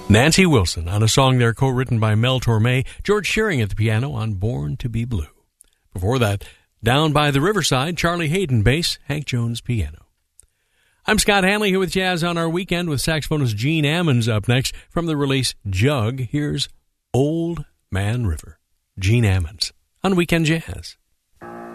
Nancy Wilson on a song there co-written by Mel Torme, George Shearing at the piano on Born to be Blue. Before that, Down by the Riverside, Charlie Hayden bass, Hank Jones piano. I'm Scott Hanley here with Jazz on Our Weekend with saxophonist Gene Ammons up next. From the release Jug, here's Old Man River. Gene Ammons on Weekend Jazz.